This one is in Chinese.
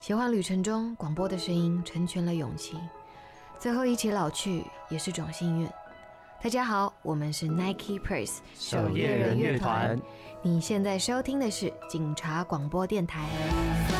奇幻旅程中，广播的声音成全了勇气，最后一起老去也是种幸运。大家好，我们是 Nike Press 守夜人乐团， 你现在收听的是警察广播电台。